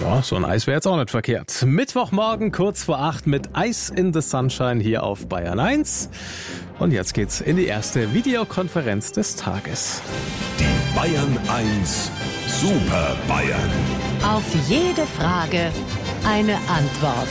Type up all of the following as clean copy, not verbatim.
Ja, so ein Eis wäre jetzt auch nicht verkehrt. Mittwochmorgen kurz vor 8 mit Eis in the Sunshine hier auf Bayern 1. Und jetzt geht's in die erste Videokonferenz des Tages. Die Bayern 1 Super Bayern. Auf jede Frage eine Antwort.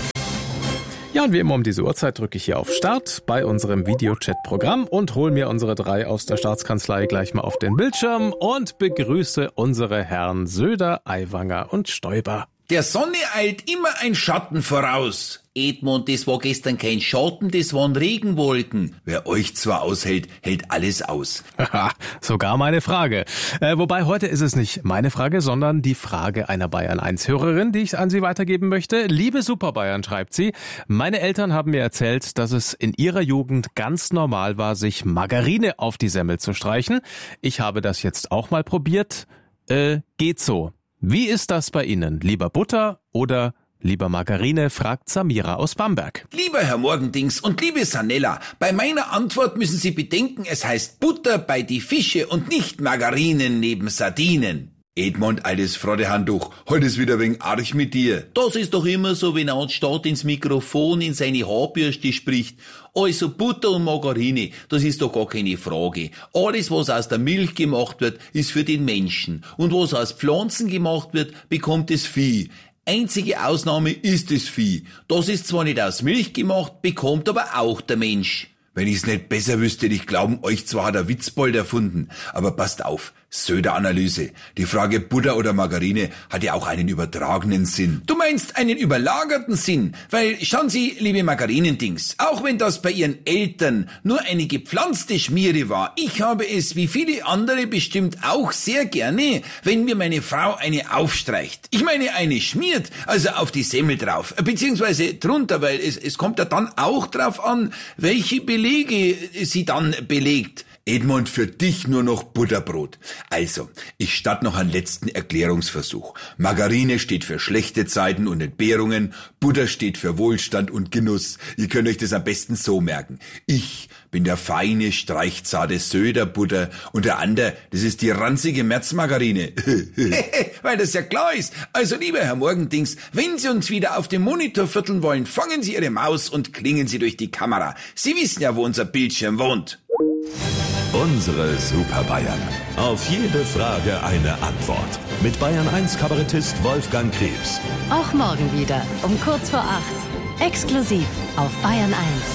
Ja, und wie immer um diese Uhrzeit drücke ich hier auf Start bei unserem Videochat-Programm und hole mir unsere 3 aus der Staatskanzlei gleich mal auf den Bildschirm und begrüße unsere Herren Söder, Aiwanger und Stoiber. Der Sonne eilt immer ein Schatten voraus. Edmund, das war gestern kein Schatten, das waren Regenwolken. Wer euch zwar aushält, hält alles aus. Haha, sogar meine Frage. Wobei heute ist es nicht meine Frage, sondern die Frage einer Bayern-1-Hörerin, die ich an Sie weitergeben möchte. Liebe Superbayern, schreibt sie, meine Eltern haben mir erzählt, dass es in ihrer Jugend ganz normal war, sich Margarine auf die Semmel zu streichen. Ich habe das jetzt auch mal probiert. Geht so. Wie ist das bei Ihnen? Lieber Butter oder lieber Margarine, fragt Samira aus Bamberg. Lieber Herr Morgendings und liebe Sanella, bei meiner Antwort müssen Sie bedenken, es heißt Butter bei die Fische und nicht Margarinen neben Sardinen. Edmund, altes Frodehandtuch, heute ist wieder wegen arg mit dir. Das ist doch immer so, wenn er anstatt ins Mikrofon in seine Haarbürste spricht. Also Butter und Margarine, das ist doch gar keine Frage. Alles, was aus der Milch gemacht wird, ist für den Menschen. Und was aus Pflanzen gemacht wird, bekommt das Vieh. Einzige Ausnahme ist das Vieh. Das ist zwar nicht aus Milch gemacht, bekommt aber auch der Mensch. Wenn ich's nicht besser wüsste, ich glauben, euch zwar hat er Witzbold erfunden, aber passt auf, Söder-Analyse. Die Frage Butter oder Margarine hat ja auch einen übertragenen Sinn. Du meinst einen überlagerten Sinn, weil schauen Sie, liebe Margarinendings, auch wenn das bei Ihren Eltern nur eine gepflanzte Schmiere war, ich habe es wie viele andere bestimmt auch sehr gerne, wenn mir meine Frau eine aufstreicht. Ich meine eine schmiert, also auf die Semmel drauf, beziehungsweise drunter, weil es kommt ja dann auch drauf an, welche Belege sie dann belegt. Edmund, für dich nur noch Butterbrot. Also, ich starte noch einen letzten Erklärungsversuch. Margarine steht für schlechte Zeiten und Entbehrungen, Butter steht für Wohlstand und Genuss. Ihr könnt euch das am besten so merken. Ich bin der feine, streichzarte Söderbutter und der andere, das ist die ranzige Märzmargarine. Weil das ja klar ist. Also, lieber Herr Morgendings, wenn Sie uns wieder auf dem Monitor vierteln wollen, fangen Sie Ihre Maus und klingen Sie durch die Kamera. Sie wissen ja, wo unser Bildschirm wohnt. Unsere Super Bayern. Auf jede Frage eine Antwort. Mit Bayern 1 Kabarettist Wolfgang Krebs. Auch morgen wieder um kurz vor 8. Exklusiv auf Bayern 1.